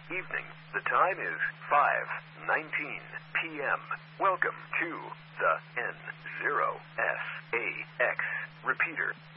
evening. The time is 5:19 p.m. Welcome to the N0SAX repeater.